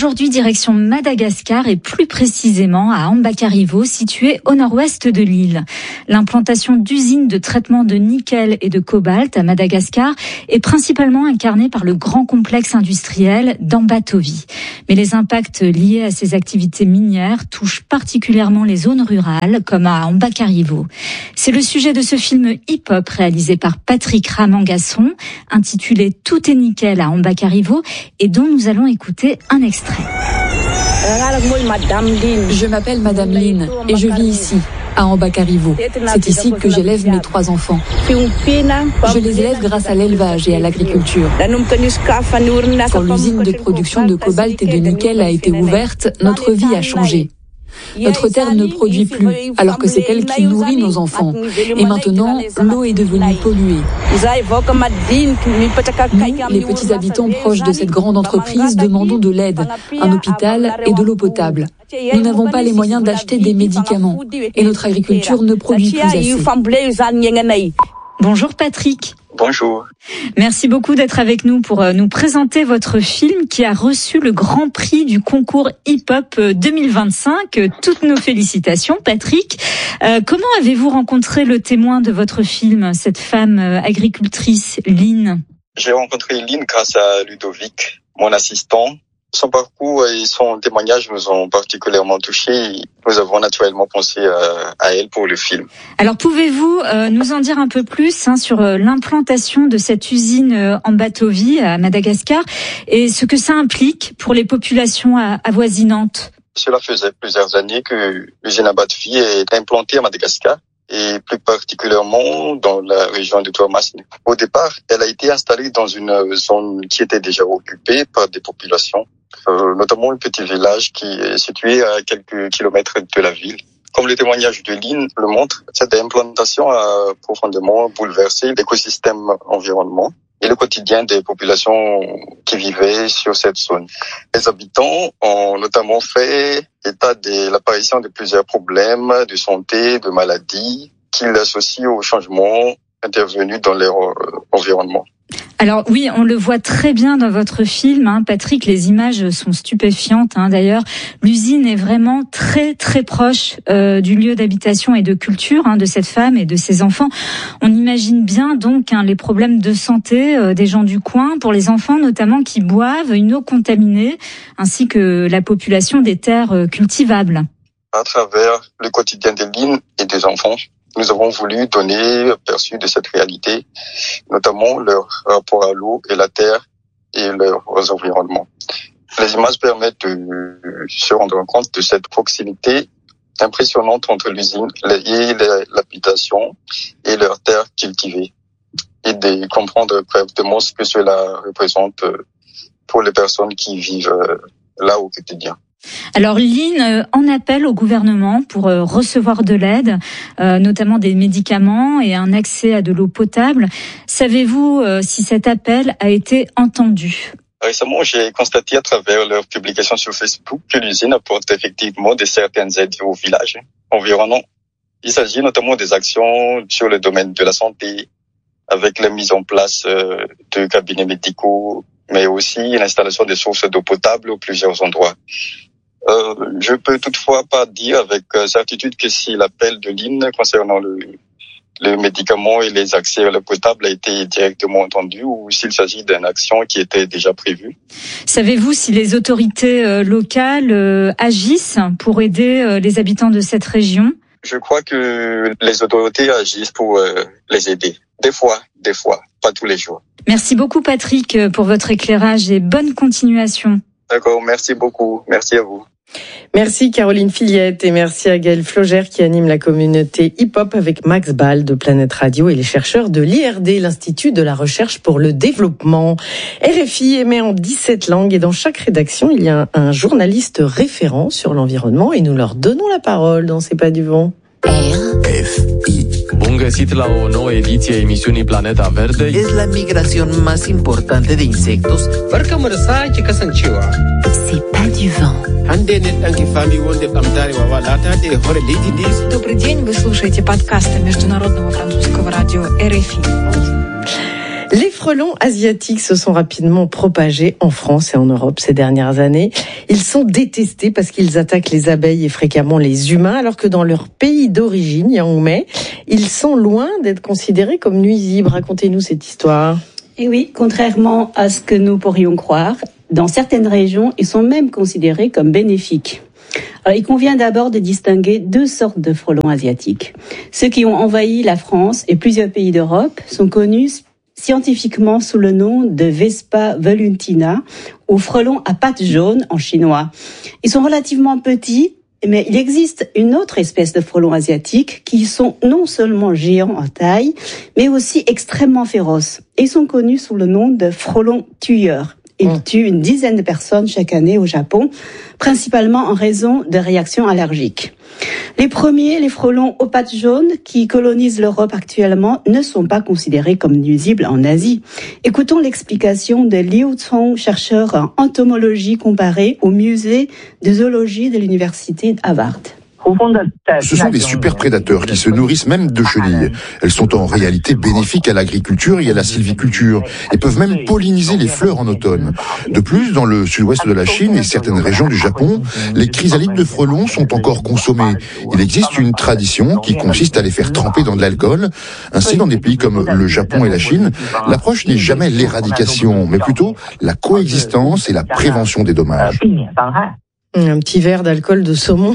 Aujourd'hui, direction Madagascar et plus précisément à Ambacarivo, situé au nord-ouest de l'île. L'implantation d'usines de traitement de nickel et de cobalt à Madagascar est principalement incarnée par le grand complexe industriel d'Ambatovi. Mais les impacts liés à ces activités minières touchent particulièrement les zones rurales, comme à Ambacarivo. C'est le sujet de ce film hip-hop réalisé par Patrick Ramangasson, intitulé « Tout est nickel à Ambacarivo » et dont nous allons écouter un extrait. Je m'appelle Madame Lynn et je vis ici, à Ambacarivo. C'est ici que j'élève mes 3 enfants. Je les élève grâce à l'élevage et à l'agriculture. Quand l'usine de production de cobalt et de nickel a été ouverte, notre vie a changé. Notre terre ne produit plus, alors que c'est elle qui nourrit nos enfants. Et maintenant, l'eau est devenue polluée. Nous, les petits habitants proches de cette grande entreprise, demandons de l'aide, un hôpital et de l'eau potable. Nous n'avons pas les moyens d'acheter des médicaments et notre agriculture ne produit plus assez. Bonjour Patrick. Bonjour. Merci beaucoup d'être avec nous pour nous présenter votre film qui a reçu le grand prix du concours hip-hop 2025. Toutes nos félicitations, Patrick. Comment avez-vous rencontré le témoin de votre film, cette femme agricultrice, Lynn? J'ai rencontré Lynn grâce à Ludovic, mon assistant. Son parcours et son témoignage nous ont particulièrement touchés. Nous avons naturellement pensé à elle pour le film. Alors pouvez-vous nous en dire un peu plus sur l'implantation de cette usine Ambatovi à Madagascar et ce que ça implique pour les populations avoisinantes? Cela faisait plusieurs années que l'usine Ambatovi est implantée à Madagascar et plus particulièrement dans la région de Toamasine. Au départ, elle a été installée dans une zone qui était déjà occupée par des populations, notamment un petit village qui est situé à quelques kilomètres de la ville. Comme le témoignage de Lynn le montre, cette implantation a profondément bouleversé l'écosystème environnement et le quotidien des populations qui vivaient sur cette zone. Les habitants ont notamment fait état de l'apparition de plusieurs problèmes de santé, de maladies, qu'ils associent aux changements intervenus dans leur environnement. Alors oui, on le voit très bien dans votre film, Patrick, les images sont stupéfiantes. D'ailleurs, l'usine est vraiment très très proche du lieu d'habitation et de culture de cette femme et de ses enfants. On imagine bien donc les problèmes de santé des gens du coin, pour les enfants notamment qui boivent une eau contaminée, ainsi que la population des terres cultivables. À travers le quotidien de Lynn et des enfants, nous avons voulu donner aperçu de cette réalité, notamment leur rapport à l'eau et la terre et leurs environnements. Les images permettent de se rendre compte de cette proximité impressionnante entre l'usine et l'habitation et leurs terres cultivées, et de comprendre correctement ce que cela représente pour les personnes qui vivent là au quotidien. Alors Lynn en appelle au gouvernement pour recevoir de l'aide, notamment des médicaments et un accès à de l'eau potable. Savez-vous si cet appel a été entendu? Récemment, j'ai constaté à travers leurs publications sur Facebook que l'usine apporte effectivement de certaines aides aux villages environnants. Il s'agit notamment des actions sur le domaine de la santé, avec la mise en place de cabinets médicaux, mais aussi l'installation des sources d'eau potable à plusieurs endroits. Je peux toutefois pas dire avec certitude que si l'appel de Lynn concernant le médicament et les accès à l'eau potable a été directement entendu ou s'il s'agit d'une action qui était déjà prévue. Savez-vous si les autorités locales agissent pour aider les habitants de cette région? Je crois que les autorités agissent pour les aider. Des fois, pas tous les jours. Merci beaucoup Patrick pour votre éclairage et bonne continuation. D'accord, merci beaucoup. Merci à vous. Merci Caroline Filiette et merci à Gaël Flogère qui anime la communauté hip-hop avec Max Ball de Planète Radio et les chercheurs de l'IRD, l'Institut de la Recherche pour le Développement. RFI émet en 17 langues et dans chaque rédaction, il y a un journaliste référent sur l'environnement et nous leur donnons la parole dans C'est pas du vent. RFI. Bun găsit la o nouă ediție a emisiunii Planeta Verde. Es la migración más importante de insectos. Barkamu da sake kasancewa. C'est pas du vent. Hande ne ɗanki fami wonde ɓamtare wawa latade e hoore leydi ndi. Добрый день, вы слушаете подкасты Международного французского радио RFI. Les frelons asiatiques se sont rapidement propagés en France et en Europe ces dernières années. Ils sont détestés parce qu'ils attaquent les abeilles et fréquemment les humains, alors que dans leur pays d'origine, Yangmei, ils sont loin d'être considérés comme nuisibles. Racontez-nous cette histoire. Et oui, contrairement à ce que nous pourrions croire, dans certaines régions, ils sont même considérés comme bénéfiques. Alors, il convient d'abord de distinguer deux sortes de frelons asiatiques. Ceux qui ont envahi la France et plusieurs pays d'Europe sont connus scientifiquement sous le nom de Vespa velutina ou frelons à pattes jaunes en chinois. Ils sont relativement petits, mais il existe une autre espèce de frelons asiatiques qui sont non seulement géants en taille, mais aussi extrêmement féroces. Ils sont connus sous le nom de frelons tueurs. Ils tuent une dizaine de personnes chaque année au Japon, principalement en raison de réactions allergiques. Les premiers, les frelons aux pattes jaunes, qui colonisent l'Europe actuellement, ne sont pas considérés comme nuisibles en Asie. Écoutons l'explication de Liu Cong, chercheur en entomologie comparée au musée de zoologie de l'université Harvard. Ce sont des super prédateurs qui se nourrissent même de chenilles. Elles sont en réalité bénéfiques à l'agriculture et à la sylviculture et peuvent même polliniser les fleurs en automne. De plus, dans le sud-ouest de la Chine et certaines régions du Japon, les chrysalides de frelons sont encore consommés. Il existe une tradition qui consiste à les faire tremper dans de l'alcool. Ainsi, dans des pays comme le Japon et la Chine, l'approche n'est jamais l'éradication, mais plutôt la coexistence et la prévention des dommages. Un petit verre d'alcool de saumon,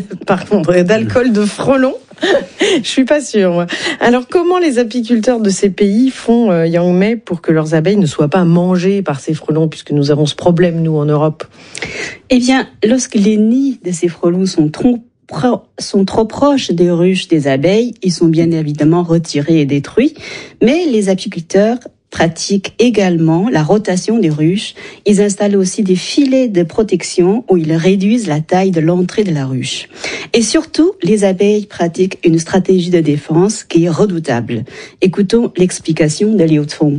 d'alcool de frelon. Je suis pas sûre, moi. Alors, comment les apiculteurs de ces pays font, Yangmei, pour que leurs abeilles ne soient pas mangées par ces frelons, puisque nous avons ce problème, nous, en Europe? Eh bien, lorsque les nids de ces frelons sont trop proches des ruches des abeilles, ils sont bien évidemment retirés et détruits, mais les apiculteurs pratiquent également la rotation des ruches. Ils installent aussi des filets de protection où ils réduisent la taille de l'entrée de la ruche. Et surtout, les abeilles pratiquent une stratégie de défense qui est redoutable. Écoutons l'explication de Liu Cong.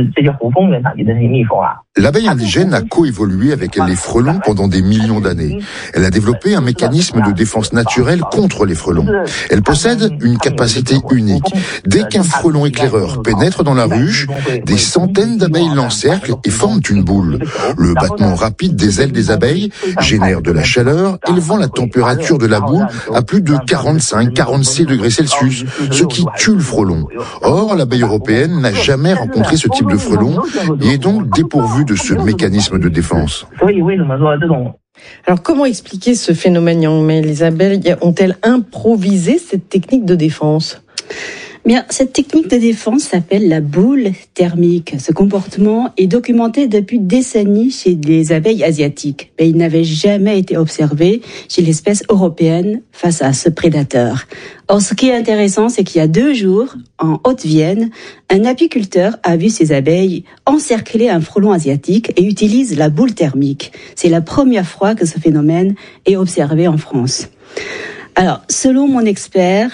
L'abeille indigène a coévolué avec les frelons pendant des millions d'années. Elle a développé un mécanisme de défense naturelle contre les frelons. Elle possède une capacité unique. Dès qu'un frelon éclaireur pénètre dans la ruche, des centaines d'abeilles l'encerclent et forment une boule. Le battement rapide des ailes des abeilles génère de la chaleur, élevant la température de la boule à plus de 45-46 degrés Celsius, ce qui tue le frelon. Or, l'abeille européenne n'a jamais rencontré ce type de frelon et est donc dépourvue de ce mécanisme de défense. Alors, comment expliquer ce phénomène, Yangmei? Les abeilles ont-elles improvisé cette technique de défense? Bien, cette technique de défense s'appelle la boule thermique. Ce comportement est documenté depuis des décennies chez les abeilles asiatiques, mais il n'avait jamais été observé chez l'espèce européenne face à ce prédateur. Or, ce qui est intéressant, c'est qu'il y a 2 jours, en Haute-Vienne, un apiculteur a vu ses abeilles encercler un frelon asiatique et utilise la boule thermique. C'est la première fois que ce phénomène est observé en France. Alors, selon mon expert,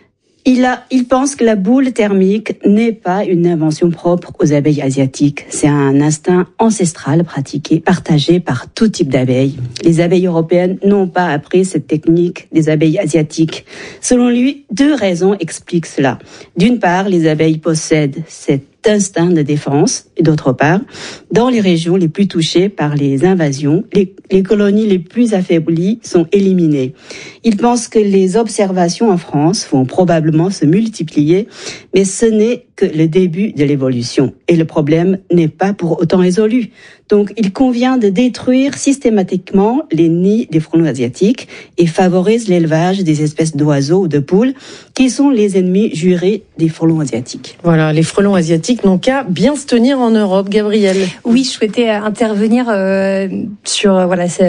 il pense que la boule thermique n'est pas une invention propre aux abeilles asiatiques. C'est un instinct ancestral partagé par tout type d'abeilles. Les abeilles européennes n'ont pas appris cette technique des abeilles asiatiques. Selon lui, 2 raisons expliquent cela. D'une part, les abeilles possèdent cet instinct de défense, et d'autre part, dans les régions les plus touchées par les invasions, les colonies les plus affaiblies sont éliminées. Il pense que les observations en France vont probablement se multiplier, mais ce n'est que le début de l'évolution. Et le problème n'est pas pour autant résolu. Donc, il convient de détruire systématiquement les nids des frelons asiatiques et favorise l'élevage des espèces d'oiseaux ou de poules qui sont les ennemis jurés des frelons asiatiques. Voilà, les frelons asiatiques n'ont qu'à bien se tenir en Europe. Gabrielle. Oui, je souhaitais intervenir sur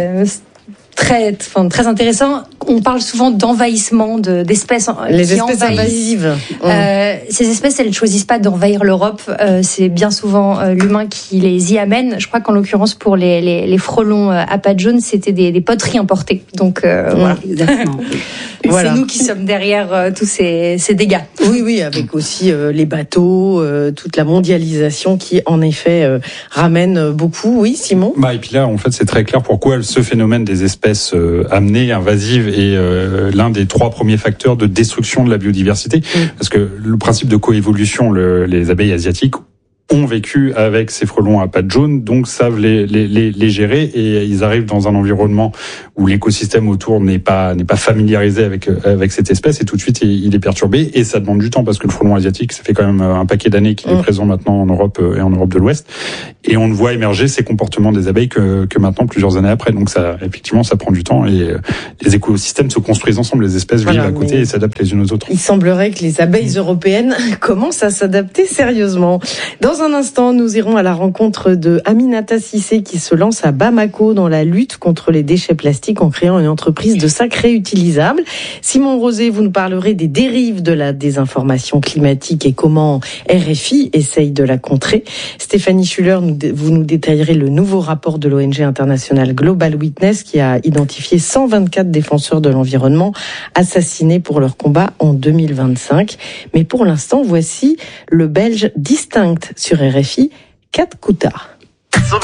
très intéressant. On parle souvent d'envahissement d'espèces les espèces invasives. Ces espèces, elles ne choisissent pas d'envahir l'Europe. C'est bien souvent l'humain qui les y amène. Je crois qu'en l'occurrence, pour les frelons à pattes jaunes, c'était des poteries importées. Donc voilà. Exactement. Voilà. C'est nous qui sommes derrière tous ces dégâts. Oui, avec aussi les bateaux, toute la mondialisation qui, en effet, ramène beaucoup. Oui, Simon? Et puis là, en fait, c'est très clair pourquoi ce phénomène des espèces amenées, invasives, est l'un des 3 premiers facteurs de destruction de la biodiversité. Parce que le principe de coévolution, les abeilles asiatiques ont vécu avec ces frelons à pattes jaunes, donc savent les gérer, et ils arrivent dans un environnement où l'écosystème autour n'est pas familiarisé avec cette espèce, et tout de suite il est perturbé, et ça demande du temps parce que le frelon asiatique, ça fait quand même un paquet d'années qu'il est présent maintenant en Europe et en Europe de l'Ouest, et on ne voit émerger ces comportements des abeilles que maintenant, plusieurs années après. Donc ça, effectivement, ça prend du temps, et les écosystèmes se construisent ensemble, les espèces vivent à côté et s'adaptent les unes aux autres. Il semblerait que les abeilles européennes commencent à s'adapter sérieusement. Dans un instant, nous irons à la rencontre de Aminata Cissé qui se lance à Bamako dans la lutte contre les déchets plastiques en créant une entreprise de sacs réutilisables. Simon Rosé, vous nous parlerez des dérives de la désinformation climatique et comment RFI essaye de la contrer. Stéphanie Schuller, vous nous détaillerez le nouveau rapport de l'ONG internationale Global Witness qui a identifié 124 défenseurs de l'environnement assassinés pour leur combat en 2025. Mais pour l'instant, voici le Belge Distinct sur RFI, Kat Kouta.